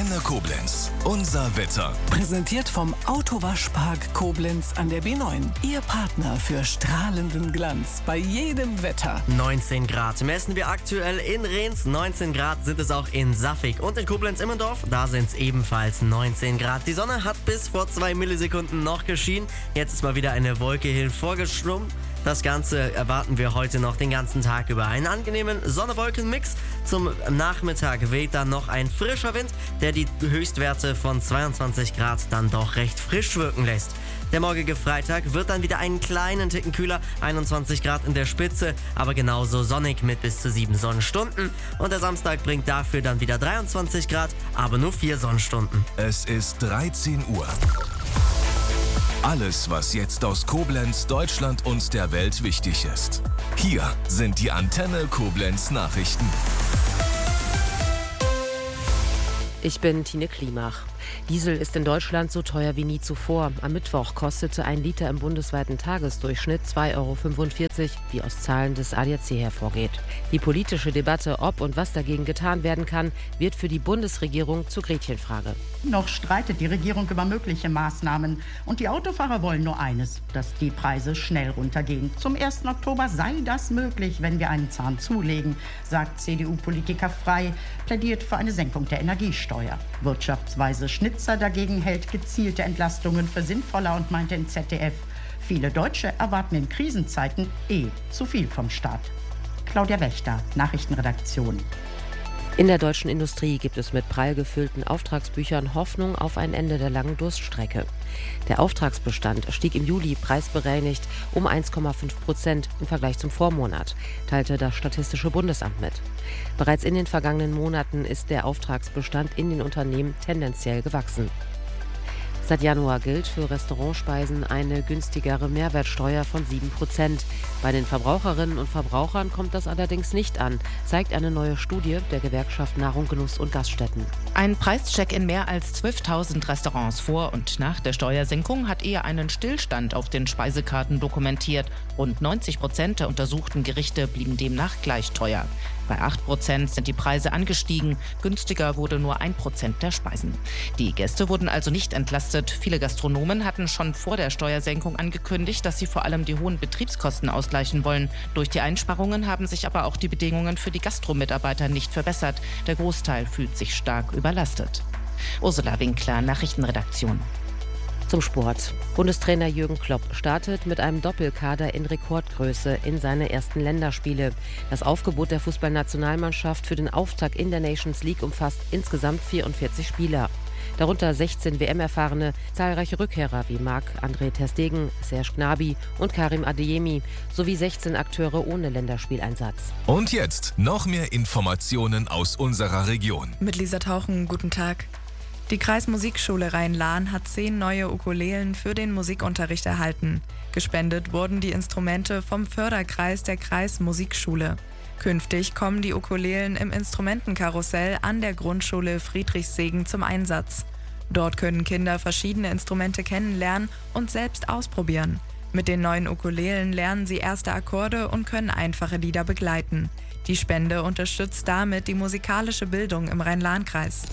Antenne Koblenz. Unser Wetter. Präsentiert vom Autowaschpark Koblenz an der B9. Ihr Partner für strahlenden Glanz bei jedem Wetter. 19 Grad messen wir aktuell in Rehns. 19 Grad sind es auch in Saffig. Und in Koblenz-Immendorf, da sind es ebenfalls 19 Grad. Die Sonne hat bis vor 2 Millisekunden noch geschienen. Jetzt ist mal wieder eine Wolke hinvorgeschwommen. Das Ganze erwarten wir heute noch den ganzen Tag über. Einen angenehmen Sonne-Wolken-Mix. Zum Nachmittag weht dann noch ein frischer Wind, der die Höchstwerte von 22 Grad dann doch recht frisch wirken lässt. Der morgige Freitag wird dann wieder einen kleinen Ticken kühler, 21 Grad in der Spitze, aber genauso sonnig mit bis zu 7 Sonnenstunden. Und der Samstag bringt dafür dann wieder 23 Grad, aber nur 4 Sonnenstunden. Es ist 13 Uhr. Alles, was jetzt aus Koblenz, Deutschland und der Welt wichtig ist. Hier sind die Antenne Koblenz Nachrichten. Ich bin Tine Klimach. Diesel ist in Deutschland so teuer wie nie zuvor. Am Mittwoch kostete ein Liter im bundesweiten Tagesdurchschnitt 2,45 €, wie aus Zahlen des ADAC hervorgeht. Die politische Debatte, ob und was dagegen getan werden kann, wird für die Bundesregierung zur Gretchenfrage. Noch streitet die Regierung über mögliche Maßnahmen. Und die Autofahrer wollen nur eines, dass die Preise schnell runtergehen. Zum 1. Oktober sei das möglich, wenn wir einen Zahn zulegen, sagt CDU-Politiker Frey, plädiert für eine Senkung der Energiesteuer. Wirtschaftsweise Schnitzer dagegen hält gezielte Entlastungen für sinnvoller und meinte im ZDF, viele Deutsche erwarten in Krisenzeiten zu viel vom Staat. Claudia Wächter, Nachrichtenredaktion. In der deutschen Industrie gibt es mit prall gefüllten Auftragsbüchern Hoffnung auf ein Ende der langen Durststrecke. Der Auftragsbestand stieg im Juli preisbereinigt um 1,5% im Vergleich zum Vormonat, teilte das Statistische Bundesamt mit. Bereits in den vergangenen Monaten ist der Auftragsbestand in den Unternehmen tendenziell gewachsen. Seit Januar gilt für Restaurantspeisen eine günstigere Mehrwertsteuer von 7%. Bei den Verbraucherinnen und Verbrauchern kommt das allerdings nicht an, zeigt eine neue Studie der Gewerkschaft Nahrung, Genuss und Gaststätten. Ein Preischeck in mehr als 12.000 Restaurants vor und nach der Steuersenkung hat eher einen Stillstand auf den Speisekarten dokumentiert. Rund 90% der untersuchten Gerichte blieben demnach gleich teuer. Bei 8% sind die Preise angestiegen, günstiger wurde nur 1% der Speisen. Die Gäste wurden also nicht entlastet. Viele Gastronomen hatten schon vor der Steuersenkung angekündigt, dass sie vor allem die hohen Betriebskosten ausgleichen wollen. Durch die Einsparungen haben sich aber auch die Bedingungen für die Gastromitarbeiter nicht verbessert. Der Großteil fühlt sich stark überlastet. Ursula Winkler, Nachrichtenredaktion. Zum Sport. Bundestrainer Jürgen Klopp startet mit einem Doppelkader in Rekordgröße in seine ersten Länderspiele. Das Aufgebot der Fußballnationalmannschaft für den Auftakt in der Nations League umfasst insgesamt 44 Spieler. Darunter 16 WM-Erfahrene, zahlreiche Rückkehrer wie Marc-André ter Stegen, Serge Gnabry und Karim Adeyemi sowie 16 Akteure ohne Länderspieleinsatz. Und jetzt noch mehr Informationen aus unserer Region. Mit Lisa Tauchen, guten Tag. Die Kreismusikschule Rhein-Lahn hat 10 neue Ukulelen für den Musikunterricht erhalten. Gespendet wurden die Instrumente vom Förderkreis der Kreismusikschule. Künftig kommen die Ukulelen im Instrumentenkarussell an der Grundschule Friedrichssegen zum Einsatz. Dort können Kinder verschiedene Instrumente kennenlernen und selbst ausprobieren. Mit den neuen Ukulelen lernen sie erste Akkorde und können einfache Lieder begleiten. Die Spende unterstützt damit die musikalische Bildung im Rhein-Lahn-Kreis.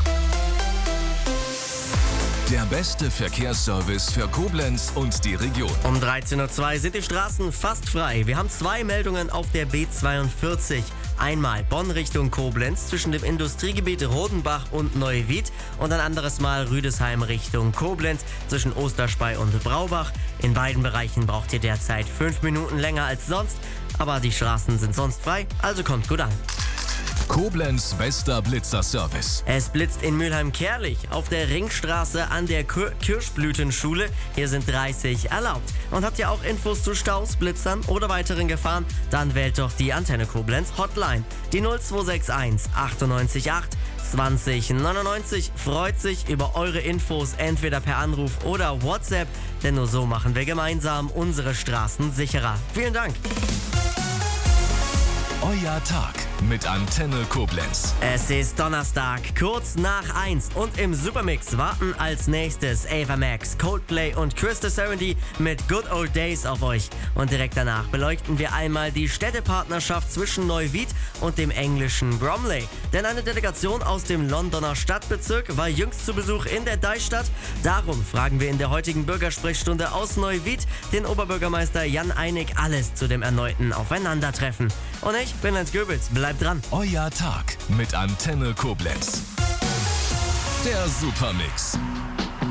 Der beste Verkehrsservice für Koblenz und die Region. Um 13:02 Uhr sind die Straßen fast frei. Wir haben 2 Meldungen auf der B42. Einmal Bonn Richtung Koblenz zwischen dem Industriegebiet Rodenbach und Neuwied und ein anderes Mal Rüdesheim Richtung Koblenz zwischen Osterspey und Braubach. In beiden Bereichen braucht ihr derzeit 5 Minuten länger als sonst, aber die Straßen sind sonst frei, also kommt gut an. Koblenz bester Blitzerservice. Es blitzt in Mülheim-Kerlich auf der Ringstraße an der Kirschblütenschule. Hier sind 30 erlaubt. Und habt ihr auch Infos zu Staus, Blitzern oder weiteren Gefahren? Dann wählt doch die Antenne Koblenz Hotline. Die 0261 98 8 20 99 freut sich über eure Infos entweder per Anruf oder WhatsApp, denn nur so machen wir gemeinsam unsere Straßen sicherer. Vielen Dank. Euer Tag. mit Antenne Koblenz. Es ist Donnerstag, kurz nach 1 und im Supermix warten als nächstes Ava Max, Coldplay und Krista Serenity mit Good Old Days auf euch. Und direkt danach beleuchten wir einmal die Städtepartnerschaft zwischen Neuwied und dem englischen Bromley. Denn eine Delegation aus dem Londoner Stadtbezirk war jüngst zu Besuch in der Deichstadt. Darum fragen wir in der heutigen Bürgersprechstunde aus Neuwied den Oberbürgermeister Jan Einig alles zu dem erneuten Aufeinandertreffen. Und ich bin Lenz Goebels, bleibt dran. Euer Tag mit Antenne Koblenz. Der Supermix.